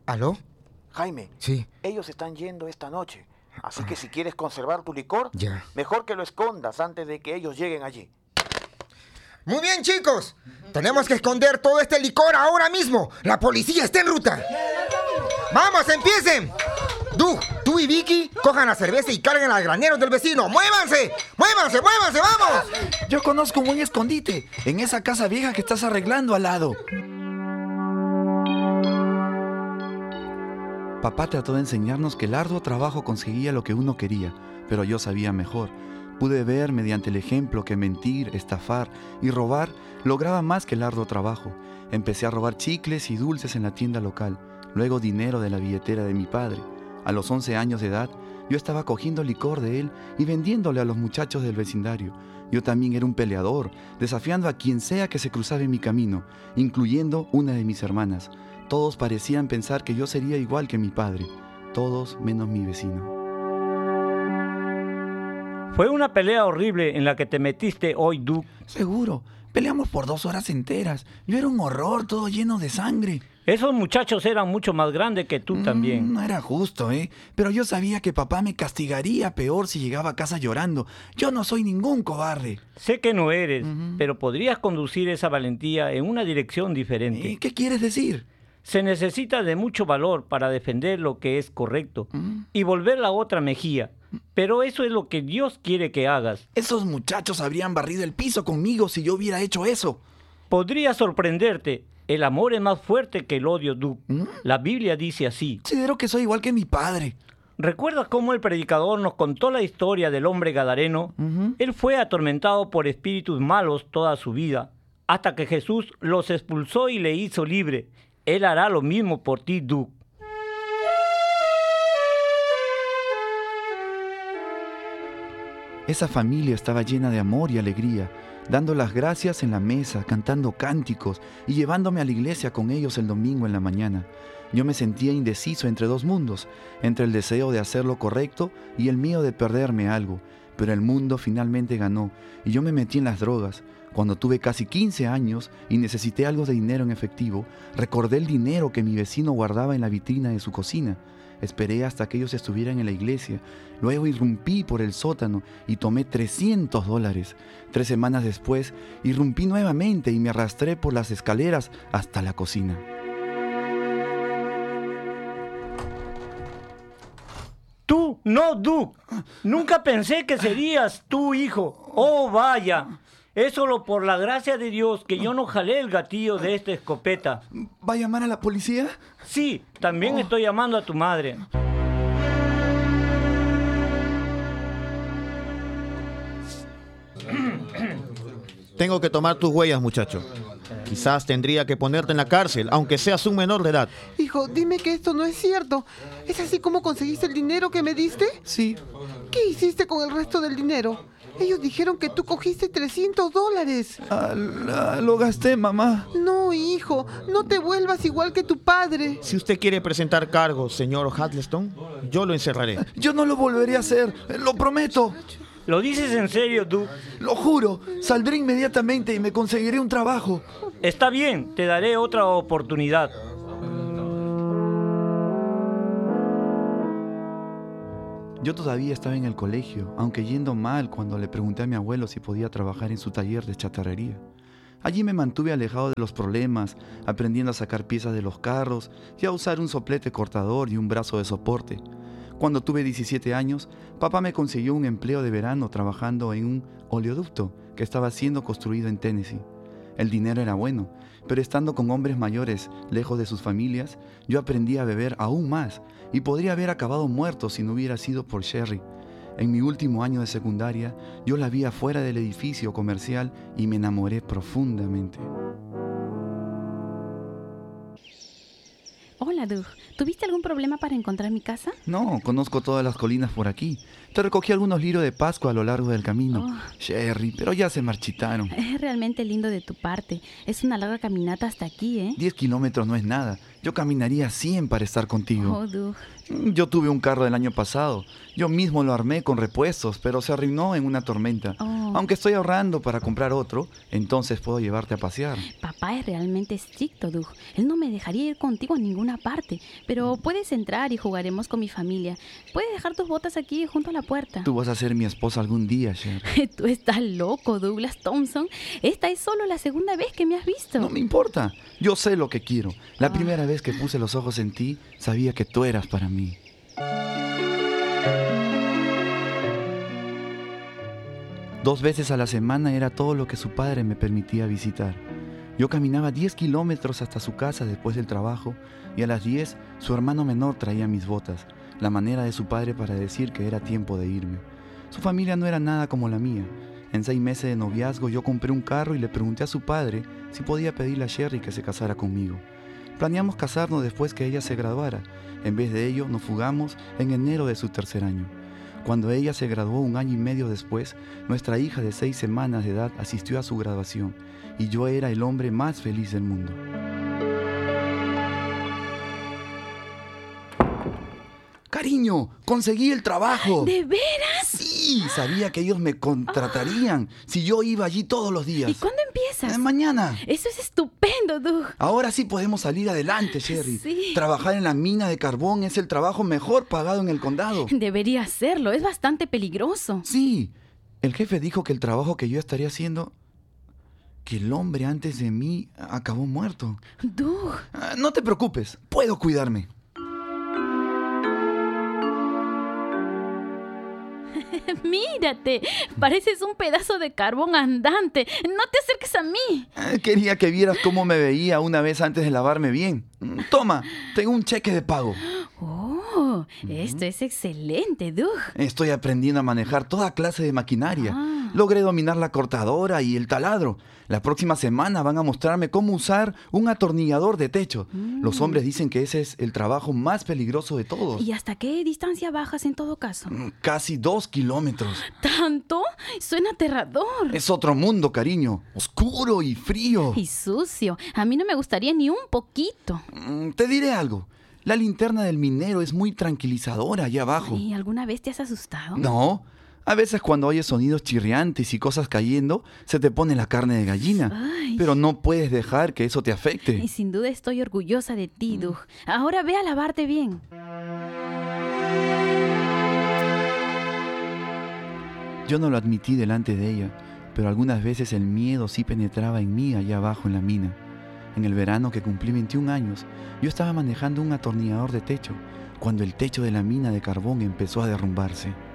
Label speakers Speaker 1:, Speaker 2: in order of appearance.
Speaker 1: ¿Aló?
Speaker 2: Jaime,
Speaker 1: Sí.
Speaker 2: ellos están yendo esta noche. Así que si quieres conservar tu licor,
Speaker 1: Ya.
Speaker 2: mejor que lo escondas antes de que ellos lleguen allí.
Speaker 1: Muy bien, chicos. Tenemos que esconder todo este licor ahora mismo. La policía está en ruta. ¡Vamos, empiecen! Tú y Vicky, cojan la cerveza y carguen al granero del vecino. ¡Muévanse! ¡Muévanse, muévanse! ¡Vamos!
Speaker 3: Yo conozco un buen escondite en esa casa vieja que estás arreglando al lado. Papá trató de enseñarnos que el arduo trabajo conseguía lo que uno quería, pero yo sabía mejor. Pude ver mediante el ejemplo que mentir, estafar y robar lograba más que el arduo trabajo. Empecé a robar chicles y dulces en la tienda local, luego dinero de la billetera de mi padre. A los 11 años de edad, yo estaba cogiendo licor de él y vendiéndole a los muchachos del vecindario. Yo también era un peleador, desafiando a quien sea que se cruzara en mi camino, incluyendo una de mis hermanas. Todos parecían pensar que yo sería igual que mi padre, todos menos mi vecino.
Speaker 4: Fue una pelea horrible en la que te metiste hoy, Duke.
Speaker 3: Seguro, peleamos por 2 horas enteras. Yo era un horror, todo lleno de sangre.
Speaker 4: Esos muchachos eran mucho más grandes que tú también.
Speaker 3: No era justo, pero yo sabía que papá me castigaría peor si llegaba a casa llorando. Yo no soy ningún cobarde.
Speaker 4: Sé que no eres, pero podrías conducir esa valentía en una dirección diferente.
Speaker 3: ¿Qué quieres decir?
Speaker 4: Se necesita de mucho valor para defender lo que es correcto y volver la otra mejilla. Pero eso es lo que Dios quiere que hagas.
Speaker 3: Esos muchachos habrían barrido el piso conmigo si yo hubiera hecho eso.
Speaker 4: Podría sorprenderte. El amor es más fuerte que el odio, Duke. La Biblia dice así.
Speaker 3: Considero que soy igual que mi padre.
Speaker 4: ¿Recuerdas cómo el predicador nos contó la historia del hombre gadareno? Él fue atormentado por espíritus malos toda su vida, hasta que Jesús los expulsó y le hizo libre. Él hará lo mismo por ti, Duke.
Speaker 3: Esa familia estaba llena de amor y alegría, dando las gracias en la mesa, cantando cánticos y llevándome a la iglesia con ellos el domingo en la mañana. Yo me sentía indeciso entre 2 mundos, entre el deseo de hacer lo correcto y el miedo de perderme algo. Pero el mundo finalmente ganó y yo me metí en las drogas. Cuando tuve casi 15 años y necesité algo de dinero en efectivo, recordé el dinero que mi vecino guardaba en la vitrina de su cocina. Esperé hasta que ellos estuvieran en la iglesia. Luego irrumpí por el sótano y tomé $300. 3 semanas después, irrumpí nuevamente y me arrastré por las escaleras hasta la cocina.
Speaker 4: Tú, no, Duke. Nunca pensé que serías tu hijo. Oh, vaya. Es solo por la gracia de Dios que yo no jalé el gatillo de esta escopeta.
Speaker 3: ¿Va a llamar a la policía?
Speaker 4: Sí, también estoy llamando a tu madre.
Speaker 5: Tengo que tomar tus huellas, muchacho. Quizás tendría que ponerte en la cárcel, aunque seas un menor de edad.
Speaker 6: Hijo, dime que esto no es cierto. ¿Es así como conseguiste el dinero que me diste?
Speaker 3: Sí.
Speaker 6: ¿Qué hiciste con el resto del dinero? Ellos dijeron que tú cogiste $300.
Speaker 3: Lo gasté, mamá.
Speaker 6: No, hijo, no te vuelvas igual que tu padre.
Speaker 5: Si usted quiere presentar cargos, señor Huddleston, yo lo encerraré.
Speaker 3: Yo no lo volveré a hacer, lo prometo.
Speaker 4: ¿Lo dices en serio, Duke?
Speaker 3: Lo juro, saldré inmediatamente y me conseguiré un trabajo.
Speaker 4: Está bien, te daré otra oportunidad.
Speaker 3: Yo todavía estaba en el colegio, aunque yendo mal cuando le pregunté a mi abuelo si podía trabajar en su taller de chatarrería. Allí me mantuve alejado de los problemas, aprendiendo a sacar piezas de los carros y a usar un soplete cortador y un brazo de soporte. Cuando tuve 17 años, papá me consiguió un empleo de verano trabajando en un oleoducto que estaba siendo construido en Tennessee. El dinero era bueno, pero estando con hombres mayores, lejos de sus familias, yo aprendí a beber aún más y podría haber acabado muerto si no hubiera sido por Sherry. En mi último año de secundaria, yo la vi afuera del edificio comercial y me enamoré profundamente.
Speaker 7: Hola, Doug. ¿Tuviste algún problema para encontrar mi casa?
Speaker 3: No, conozco todas las colinas por aquí. Te recogí algunos liros de Pascua a lo largo del camino. Sherry, pero ya se marchitaron.
Speaker 7: Es realmente lindo de tu parte. Es una larga caminata hasta aquí,
Speaker 3: 10 kilómetros no es nada. Yo caminaría 100 para estar contigo.
Speaker 7: Oh, Doug.
Speaker 3: Yo tuve un carro del año pasado. Yo mismo lo armé con repuestos, pero se arruinó en una tormenta. Aunque estoy ahorrando para comprar otro, entonces puedo llevarte a pasear.
Speaker 7: Papá es realmente estricto, Doug. Él no me dejaría ir contigo a ninguna ninguna parte, pero puedes entrar y jugaremos con mi familia. Puedes dejar tus botas aquí junto a la puerta.
Speaker 3: Tú vas a ser mi esposa algún día, Cher.
Speaker 7: Tú estás loco, Douglas Thompson. Esta es solo la segunda vez que me has visto.
Speaker 3: No me importa. Yo sé lo que quiero. La primera vez que puse los ojos en ti, sabía que tú eras para mí. Dos veces a la semana era todo lo que su padre me permitía visitar. Yo caminaba 10 kilómetros hasta su casa después del trabajo y a las 10 su hermano menor traía mis botas, la manera de su padre para decir que era tiempo de irme. Su familia no era nada como la mía. En 6 meses de noviazgo yo compré un carro y le pregunté a su padre si podía pedirle a Sherry que se casara conmigo. Planeamos casarnos después que ella se graduara. En vez de ello, nos fugamos en enero de su tercer año. Cuando ella se graduó 1 año y medio después, nuestra hija de 6 semanas de edad asistió a su graduación y yo era el hombre más feliz del mundo. Cariño, conseguí el trabajo.
Speaker 7: ¿De veras?
Speaker 3: Sí, sabía que ellos me contratarían si yo iba allí todos los días.
Speaker 7: ¿Y cuándo empiezas?
Speaker 3: Mañana.
Speaker 7: Eso es estupendo, Doug.
Speaker 3: Ahora sí podemos salir adelante, Sherry.
Speaker 7: Sí.
Speaker 3: Trabajar en la mina de carbón es el trabajo mejor pagado en el condado.
Speaker 7: Debería hacerlo, es bastante peligroso.
Speaker 3: Sí, el jefe dijo que el trabajo que yo estaría haciendo, que el hombre antes de mí acabó muerto.
Speaker 7: Doug.
Speaker 3: No te preocupes, puedo cuidarme.
Speaker 7: Mírate, pareces un pedazo de carbón andante. No te acerques a mí.
Speaker 3: Quería que vieras cómo me veía una vez antes de lavarme bien. Toma, tengo un cheque de pago.
Speaker 7: Oh, esto es excelente, Doug.
Speaker 3: Estoy aprendiendo a manejar toda clase de maquinaria. Logré dominar la cortadora y el taladro. La próxima semana van a mostrarme cómo usar un atornillador de techo. Los hombres dicen que ese es el trabajo más peligroso de todos.
Speaker 7: ¿Y hasta qué distancia bajas en todo caso?
Speaker 3: Casi 2 kilómetros.
Speaker 7: ¿Tanto? Suena aterrador.
Speaker 3: Es otro mundo, cariño. Oscuro y frío.
Speaker 7: Y sucio. A mí no me gustaría ni un poquito.
Speaker 3: Te diré algo. La linterna del minero es muy tranquilizadora allá abajo.
Speaker 7: ¿Y alguna vez te has asustado?
Speaker 3: No. A veces cuando oyes sonidos chirriantes y cosas cayendo, se te pone la carne de gallina.
Speaker 7: Ay.
Speaker 3: Pero no puedes dejar que eso te afecte.
Speaker 7: Y sin duda estoy orgullosa de ti, Doug. Ahora ve a lavarte bien.
Speaker 3: Yo no lo admití delante de ella, pero algunas veces el miedo sí penetraba en mí allá abajo en la mina. En el verano que cumplí 21 años, yo estaba manejando un atornillador de techo, cuando el techo de la mina de carbón empezó a derrumbarse.